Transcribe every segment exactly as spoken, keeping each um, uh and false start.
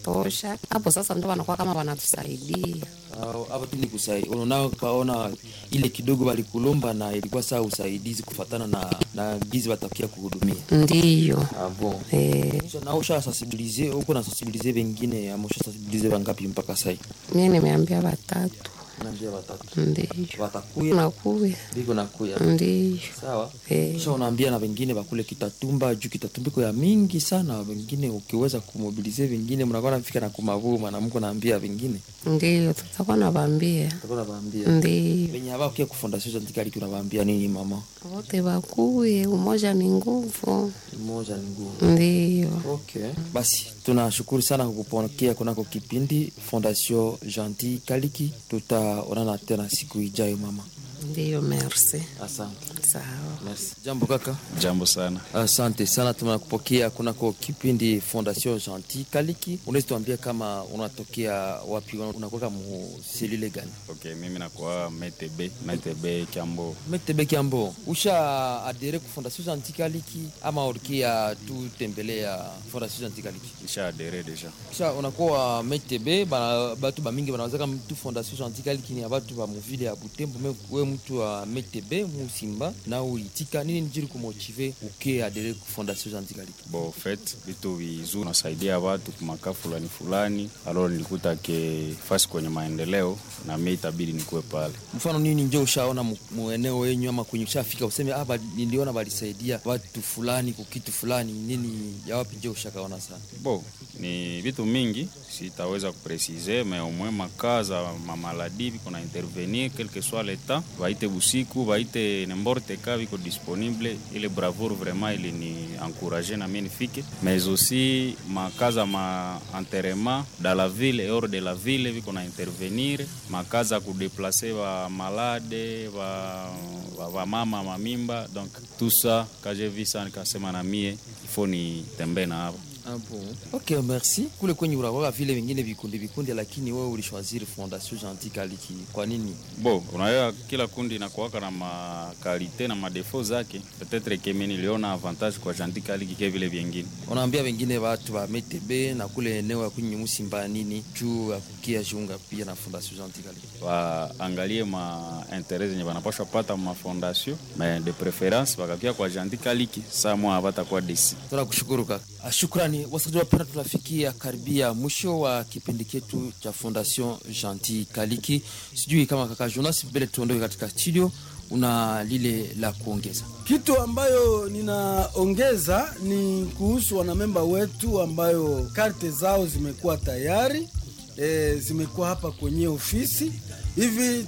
inatosha. Hapo sasa ndio wanakuwa kama wanatusaidia. Hapo uh, tuni kusaidia. Unaona kaona ile kidogo walikulomba na ilikuwa saa usaidizi kufatana na na gizi watakia kuhudumia. Ndiyo. Ah bon. Eh. So, na usha sensibiliser, uko na sensibiliser wengine, ama usha sensibiliser wangapi mpaka sasa? Mimi nimeambia watatu. Naambia watatu. Ndiyo. Watakuya. Nakuya. Biko nakuya. Ndiyo. Sawa. Eh. Kisha unaambia na wengine bakule Kitatumba, juu Kitatumba ya mingi sana, wengine ukiweza kumobilize wengine mnakuwa nafika na kumavuma na mko naambia wengine. Ndiyo, tutakuwa nawaambia. Tutakuwa nawaambia. Ndiyo. Wenye haba kwa kufundisha Jean Kaliki unawaambia nini mama? Wote bakuye, umoja ni nguvu. Umoja ni nguvu. Ndiyo. Okay. Basi tunashukuru sana kwa kupokea kunako kipindi Fondation Jean Kaliki. Tutaonana tena siku ijayo mama. Ndiyo, merci. Asante. Sawa. Merci. Jambo kaka. Jambo sana. Asante sana, tunakupokea kunako kipindi Fondation Jean Kaliki. Unaweza tuambia kama unatokea wapi, unakuwa mu selile gani? Okay, mimi nakuwa M T B, M T B Kiambo. M T B Kiambo. Usha adere ku Fondation Jean Kaliki ama ulikia tu tembelea Fondation Jean Kaliki? Nisha adere deja. Kisha unakuwa M T B, bana batu ba mingi banaweza kama mtu Fondation Jean Kaliki ni watu ba muvile ya Butembo, wewe mtu wa M T B Musimba na uitika nini njiri kumotive uke adere ku Fondation Jean Kaliki? Bo fait vitu vizuri nasaidia watu kumaka fulani fulani, alors nilikuta ke fasi kwenye maendeleo na mimi itabidi nikuwe pale. Mfano nini nje ushaona mueneo wenyu ama kwenye ushafika useme ah niliona walisaidia watu fulani kwa kitu fulani, nini ya wapi nje ushakaona sana? Bo ni vitu mingi sitaweza kupreciser, mais au moins makaza ma maladie biko na intervenir quel que soit l'état, vaite busiku vaite n'importe cas biko disponible. Ile bravoure vraiment il ni encourager na mimi nifike, mais aussi makaza ma enterrement dans la ville et hors de la ville biko na intervenir, makaza ku déplacer ba malade ba ba mama mamimba. Donc tout ça quand j'ai vu ça nikasema na mie il faut ni tembe na hapo. Ah bon. Ok, merci. Kule kwenye urawa vile vingine vikundi vikundi, lakini wewe ulishwaziri Fondation Jean Kaliki. Kwa nini? Bo, unaelewa kila kundi inakuwa na makalite na madefo zake. Peut-être que mimi niliona avantage kwa Jean Kaliki kwa vile vingine. Unaambia wengine watu wa M T B na kule eneo ya kwenye Musimba nini juu ya kukia jiunga pia na Fondation Jean Kaliki? Waangalie ma intérêt zenye wanapaswa pata ma fondation, mais de préférence wakakia kwa Jean Kaliki, saa mwa hapata kwa desi. Tunakushukuru kaka. Shukrani. Wasikilizaji wapenda, tunafikia karibia mwisho wa kipindi chetu cha Fondation Jean Kaliki. Sijui kama kaka Jonas mbele tuondoke katika studio una lile la kuongeza. Kitu ambayo ninaongeza ni kuhusu wanamemba wetu ambayo karte zao zimekuwa tayari, e, zimekuwa hapa kwenye ofisi. Hivi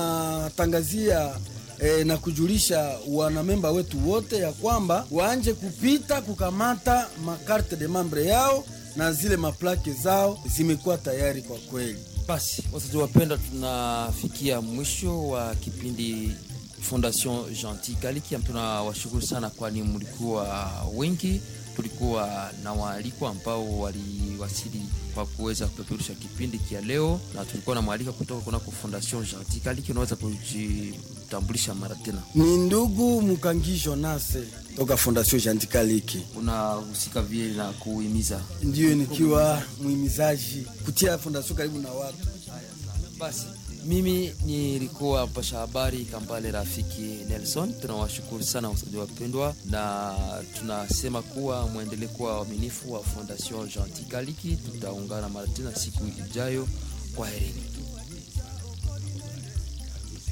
tunatangazia E, na kujulisha wanamemba wetu wote ya kwamba waanje kupita kukamata makarte de membre yao na zile maplake zao zimekuwa tayari kwa kweli. Basi wasikilizaji wapenda, tunafikia mwisho wa kipindi Fondation Jean Kaliki. Tunawashukuru sana kwani mlikuwa wengi. Tulikuwa na waalikwa ambao waliwasili kwa kuweza kupeperusha kipindi kia leo, na tulikuwa na maalika kutoka kuna Fondation Jean Kaliki. Unaweza kujitambulisha mara tena? Ni ndugu Mukangi Jonas toka Fondation Jean Kaliki. Unahusika vile na kuhimiza? Ndio, nikiwa muhimizaji kutia Fondation karibu na watu. Basi mimi nilikuwa mpasha habari Kambale Rafiki Nelson. Tunawashukuru sana wasikilizaji wapendwa, na tunasema kuwa muendelee kuwa waaminifu wa Fondation Jean Kaliki. Tutaungana mara tena siku ijayo. Kwa heri.